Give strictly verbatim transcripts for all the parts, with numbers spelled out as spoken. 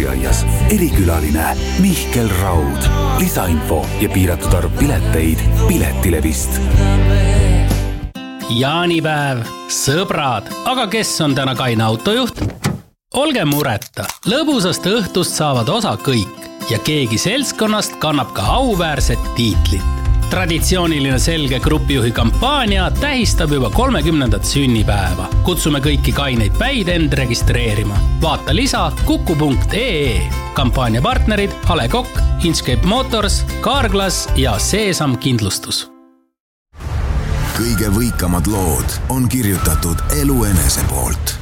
Erikülaline Mihkel Raud. Lisainfo ja piiratud arv pileteid Piletilevist. Jaanipäev, sõbrad, aga kes on täna kaine autojuht? Olge mureta, lõbusast õhtust saavad osa kõik ja keegi seltskonnast kannab ka auväärset tiitlit. Traditsiooniline selge grupijuhi kampaania tähistab juba kolmekümnendat sünnipäeva. Kutsume kõiki kaineid päid end registreerima. Vaata lisa kuku punkt ee. Kampaania partnerid Hale Kokk, Inscape Motors, Carglass ja Seesam Kindlustus. Kõige võikamad lood on kirjutatud elu enese poolt.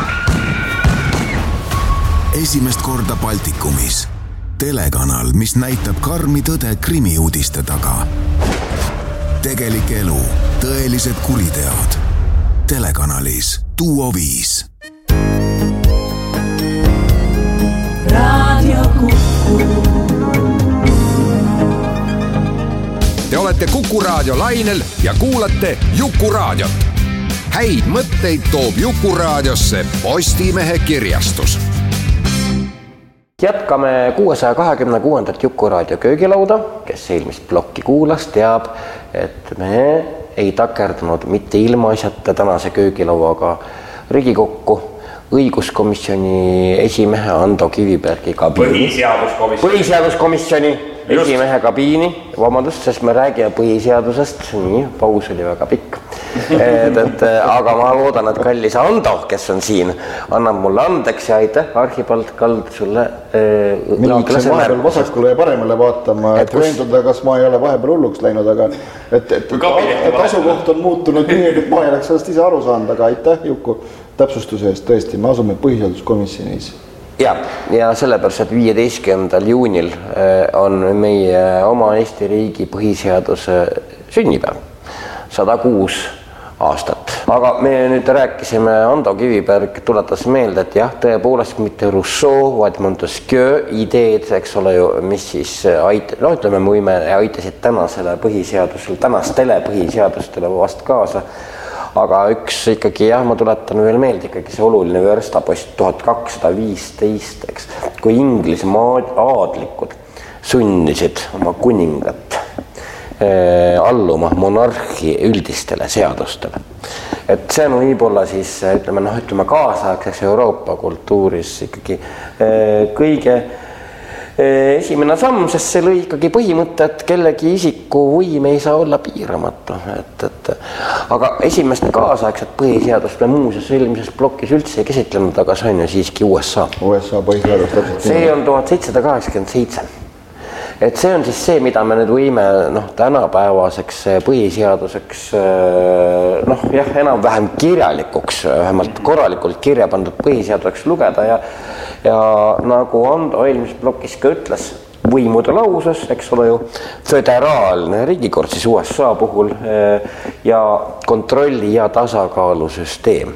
Esimest korda Baltikumis. Telekanal, mis näitab karmi tõde krimiuudiste taga. Tegelik elu, tõelised kuriteod. Telekanalis Duo viis. Radio Kuku. Te olete Kuku Raadio lainel ja kuulate Juku Raadiot. Häid mõtteid toob Juku Raadiosse Postimehe kirjastus. Jätkame kuuesaja kahekümne kuuendat Juku Raadio köögilauda, kes eelmist plokki kuulas, teab, et me ei takerdunud mitte ilmaasjata tänase köögilauaga Riigikokku õiguskomisjoni esimehe Ando Kivibergi kabiini. Põhiseaduskomisjoni. Põhiseaduskomisjoni esimehe kabiini, vabandust, sest me räägime põhiseadusest, nii, paus oli väga pikk. et, et, aga ma loodan, et kallis Ando, kes on siin, annab mulle andeks ja aitäh, Arhibald Kald sulle äh, mina hakkasin vahepeal vasakule ja paremale vaatama, et, et kus... veenduda, kas ma ei ole vahepeal hulluks läinud, aga et, et, et, et asukoht on muutunud nii, et ma ei oleks sellest ise aru saanud, aga aitäh Juku täpsustuse eest, tõesti, me asume põhiseaduskomisjonis. Ja, ja sellepärast, et viieteistkümnendal juunil on meie oma Eesti riigi põhiseaduse sünnipäev, sada kuus aastat. Aga me nüüd rääkisime, Ando Kiviberg tuletas meelde, et jah, tõepoolest mitte Rousseau, vaid Montesquieu ideed, eks ole ju, mis siis ait-, no ütleme, me võime aitasid tänasele põhiseadusele, tänastele põhiseadustele vast kaasa. Aga üks ikkagi, jah, ma tuletan veel meelde ikkagi see oluline verstapost tuhat kakssada viisteist, eks, kui Inglismaa aadlikud sunnisid oma kuningat eh, alluma monarhi üldistele seadustele. Et see on võib-olla siis, ütleme, noh, ütleme kaasaegseks Euroopa kultuuris ikkagi eh, kõige esimene samm, sest see lõi ikkagi põhimõte, et kellegi isiku võim ei saa olla piiramatu. Et, et, aga esimest kaasaegset põhiseadust me muuseas eelmises plokis üldse ei käsitlenud, aga see on ju siiski U S A. U S A põhiseadus täpselt. See on tuhat seitsesada kaheksakümmend seitse. Et see on siis see, mida me nüüd võime noh, tänapäevaseks põhiseaduseks noh, jah, enam-vähem kirjalikuks, vähemalt korralikult kirja pandud põhiseaduseks lugeda ja ja nagu Ando eelmises plokis ka ütles, võimude lauses, eks ole ju, föderaalne riigikord siis U S A puhul ja kontrolli ja tasakaalusüsteem.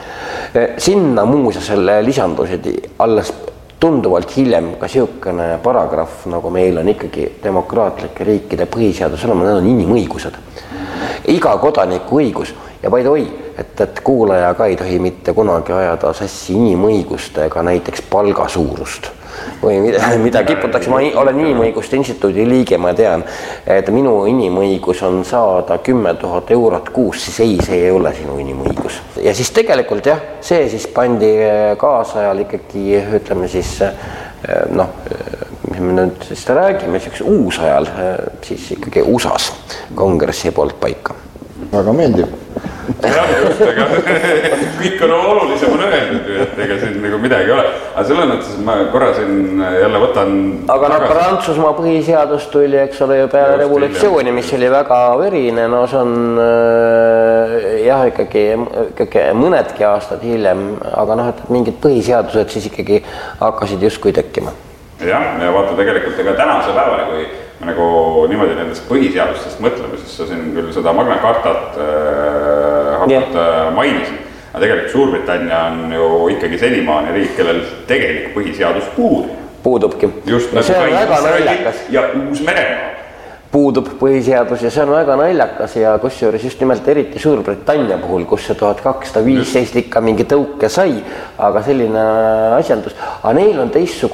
Sinna muuseas lisandusid alles tunduvalt hiljem ka siukene paragrahv, nagu meil on ikkagi demokraatlike riikide põhiseadus olema, need on inimõigused. Iga kodaniku õigus ja by the way, et, et kuulaja ka ei tohi mitte kunagi ajada sassi inimõigustega näiteks palgasuurust või mida, mida kiputakse, ma olen inimõiguste instituudi liige, ma tean, et minu inimõigus on saada kümme tuhat eurot kuus, siis ei, see ei ole sinu inimõigus. Ja siis tegelikult jah, see siis pandi kaasajal ikkagi, ütleme siis, noh, mis me nüüd siis räägime, siis uus ajal siis ikkagi U S A-s kongressi poolt paika. Väga meeldib. jah, just, ega kõik on olulisem on öeldud, et ega siin nagu midagi ole. Aga selle mõttes ma korra siin jälle võtan... Aga no Prantsusmaa põhiseadus tuli, eks ole, ju peale revolutsiooni, mis oli väga verine, no see on jah, ikkagi, ikkagi mõnedki aastad hiljem, aga noh, et mingid põhiseadused siis ikkagi hakkasid justkui tekkima. Jah, ja vaata tegelikult ega tänase päevale, kui me nagu niimoodi nendest põhiseadustest mõtleme, siis sa siin küll seda Magna Cartat äh, hakkad yeah. mainisid. Aga tegelikult Suurbritannia on ju ikkagi senimaani riik, kellel tegelik põhiseadus puudub. Puudubki. Just ja see on väga naljakas. Ja Uus-Meremaa. Puudub põhiseadus ja see on väga naljakas ja kusjuures just nimelt eriti Suurbritannia puhul, kus see tuhat kakssada viisteist ikka mingi tõuke sai, aga selline asjandus. Aga neil on teistsugune